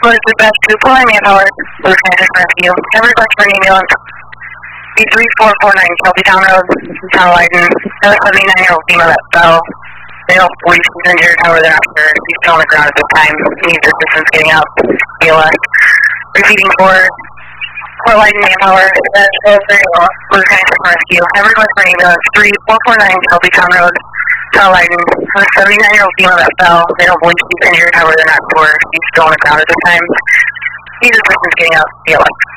Was the best to pulling manpower, Blue Scientist Rescue. Have request for an ambulance. B3449, Shelby Town Road, Town Leiden. There was a 79-year-old female that fell. They don't believe she's injured, however, they're not sure. She's still on the ground at this time. Needs assistance getting up. BLS. Repeating for Fort Leiden manpower. That's very well. Blue Scientist Rescue. Have request for an ambulance. 3449, Shelby Town Road, Town Leiden. There was a 79-year-old female that fell. They don't believe she's injured, however, they're not sure. She's still on the ground at this time. Needs assistance getting up. BLS.